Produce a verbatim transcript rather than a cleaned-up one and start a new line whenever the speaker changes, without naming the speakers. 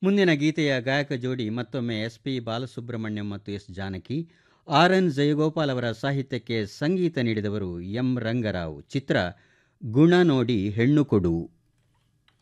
ಮುಂದಿನ ಗೀತೆಯ ಗಾಯಕ ಜೋಡಿ ಮತ್ತೊಮ್ಮೆ ಎಸ್ ಪಿ ಬಾಲಸುಬ್ರಹ್ಮಣ್ಯಂ ಮತ್ತು S Janaki. R N Jayagopal ಅವರ ಸಾಹಿತ್ಯಕ್ಕೆ ಸಂಗೀತ ನೀಡಿದವರು ಎಂ ರಂಗರಾವ್. ಚಿತ್ರ ಗುಣ ನೋಡಿ ಹೆಣ್ಣು ಕೊಡು.